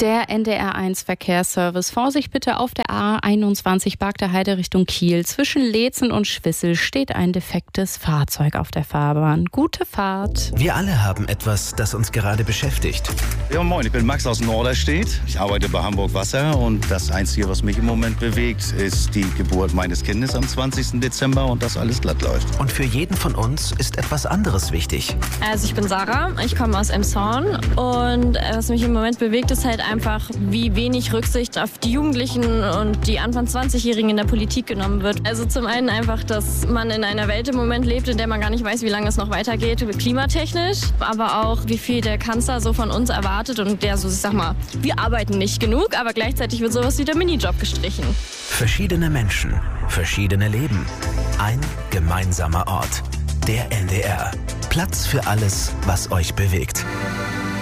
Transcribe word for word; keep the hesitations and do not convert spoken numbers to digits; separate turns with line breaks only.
Der N D R eins Verkehrsservice. Vorsicht bitte auf der A einundzwanzig Bargter Heide Richtung Kiel. Zwischen Leetzen und Schwissel steht ein defektes Fahrzeug auf der Fahrbahn. Gute Fahrt.
Wir alle haben etwas, das uns gerade beschäftigt.
Ja, moin, ich bin Max aus Norderstedt. Ich arbeite bei Hamburg Wasser und das Einzige, was mich im Moment bewegt, ist die Geburt meines Kindes am zwanzigsten Dezember und dass alles glatt läuft.
Und für jeden von uns ist etwas anderes wichtig.
Also ich bin Sarah, ich komme aus Emshorn und was mich im Moment bewegt, ist halt einfach, wie wenig Rücksicht auf die Jugendlichen und die Anfang zwanzigjährigen in der Politik genommen wird. Also zum einen einfach, dass man in einer Welt im Moment lebt, in der man gar nicht weiß, wie lange es noch weitergeht, klimatechnisch, aber auch, wie viel der Kanzler so von uns erwartet und der so, ich sag mal, wir arbeiten nicht genug, aber gleichzeitig wird sowas wie der Minijob gestrichen.
Verschiedene Menschen, verschiedene Leben, ein gemeinsamer Ort. Der N D R. Platz für alles, was euch bewegt.